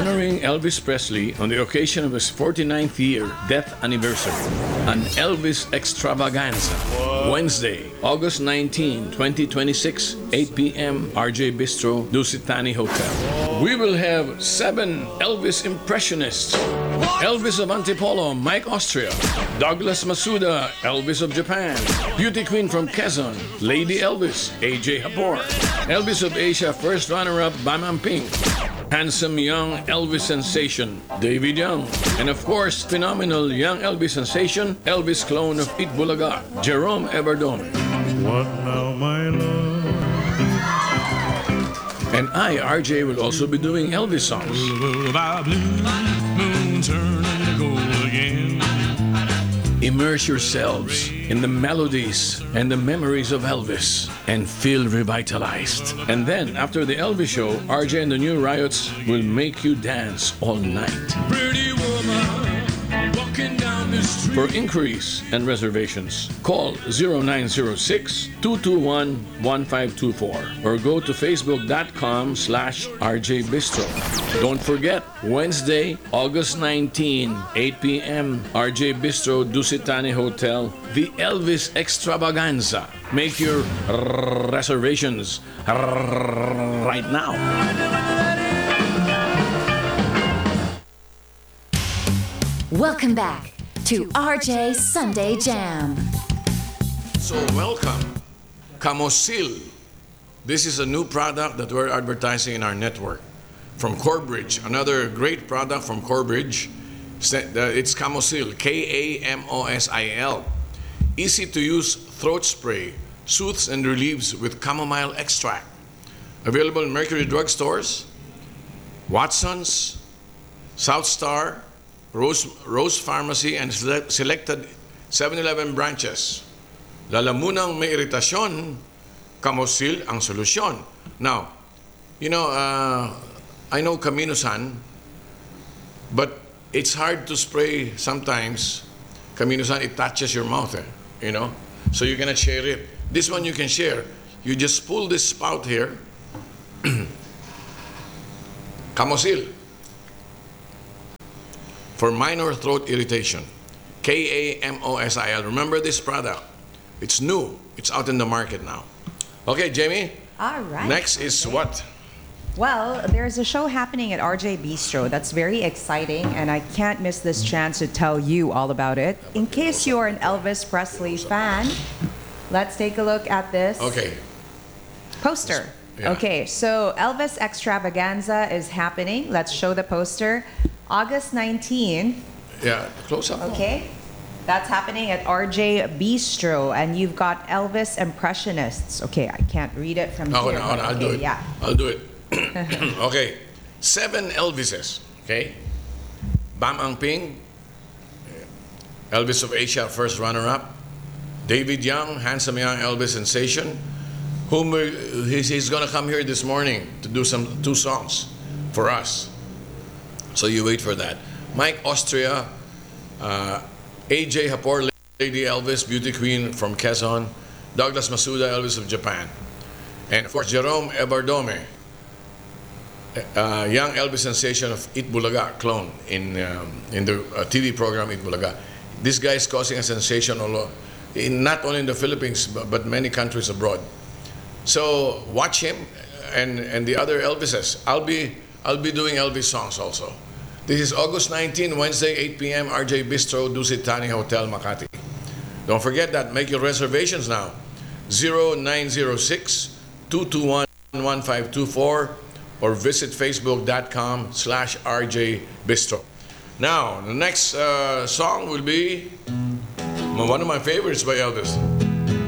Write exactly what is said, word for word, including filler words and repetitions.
honoring Elvis Presley on the occasion of his forty-ninth year death anniversary. An Elvis Extravaganza. Wednesday, August nineteenth, twenty twenty-six, eight p.m. R J Bistro, Dusitani Hotel. We will have seven Elvis impressionists. Elvis of Antipolo, Mike Austria. Douglas Masuda, Elvis of Japan. Beauty Queen from Quezon, Lady Elvis, A J Hapor. Elvis of Asia, first runner-up, Bam Amping. Handsome young Elvis sensation, David Young. And of course, phenomenal young Elvis sensation, Elvis clone of Itbulaga, Jerome Everdome. What now, my love? And I, R J, will also be doing Elvis songs. Immerse yourselves in the melodies and the memories of Elvis and feel revitalized. And then, after the Elvis show, R J and the New Riots will make you dance all night. Pretty woman, walking down the street. For inquiries and reservations, call zero nine zero six, two two one, one five two four or go to facebook.com slash rjbistro. Don't forget, Wednesday, August nineteenth, eight p.m., R J Bistro, Dusitani Hotel, the Elvis Extravaganza. Make your reservations right now. Welcome back to R J Sunday Jam. So welcome, Camosil. This is a new product that we're advertising in our network. From Corbridge, another great product from Corbridge. It's Camosil, K A M O S I L. Easy to use throat spray, soothes and relieves with chamomile extract. Available in Mercury Drug Stores, Watson's, South Star, Rose, Rose Pharmacy, and selected seven eleven branches. Lalamunang may iritasyon, Camosil ang solusyon. Now, you know, uh, I know Caminosan, but it's hard to spray sometimes. Caminosan, it touches your mouth, eh, you know? So you cannot share it. This one you can share. You just pull this spout here. Camosil. For minor throat irritation. K A M O S I L. Remember this product. It's new. It's out in the market now. Okay, Jamie? All right. Next is what? Well, there's a show happening at R J Bistro that's very exciting, and I can't miss this chance to tell you all about it. In case you're an Elvis Presley fan, let's take a look at this Okay. poster. Yeah. Okay, so Elvis Extravaganza is happening. Let's show the poster. August nineteenth. Yeah, close up. Okay. That's happening at R J Bistro, and you've got Elvis impressionists. Okay, I can't read it from No, here. no, no, but I'll okay, do it. Yeah. I'll do it. Okay. Seven Elvises. Okay. Bam Angping, Elvis of Asia, first runner-up. David Young, handsome young Elvis sensation, whom we, he's, he's going to come here this morning to do some two songs for us. So you wait for that. Mike Austria, uh, A J Hapor, Lady Elvis, Beauty Queen from Quezon, Douglas Masuda, Elvis of Japan, and of course Jerome Everdome, uh, young Elvis sensation of Itbulaga clone in um, in the uh, T V program Itbulaga. This guy is causing a sensation all o- in not only in the Philippines but, but many countries abroad. So watch him and and the other Elvises. I'll be I'll be doing Elvis songs also. This is August nineteenth, Wednesday, eight p.m. R J Bistro, Dusitani Hotel, Makati. Don't forget that. Make your reservations now. zero nine zero six, two two one, one five two four or visit facebook.com slash RJ Bistro. Now, the next uh, song will be one of my favorites by Elvis.